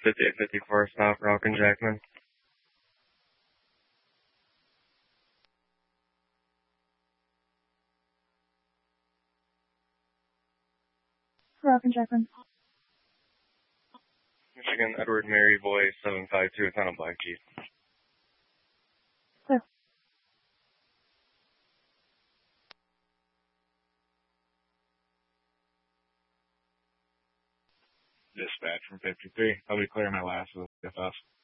5854 South Rockin' Jackman. Rockin' Jackman. Michigan, Edward Mary Boy 752, it's on a Black Jeep. Clear. Dispatch from 53. I'll be clearing my last with FS.